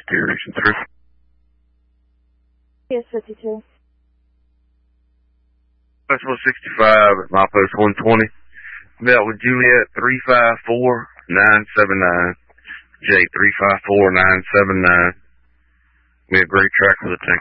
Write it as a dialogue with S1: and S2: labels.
S1: Deterioration 3.
S2: Yes, 52.
S1: Festival 65 at milepost 120. Met with Juliet 354-979. J 354-979. We had great track for the tank.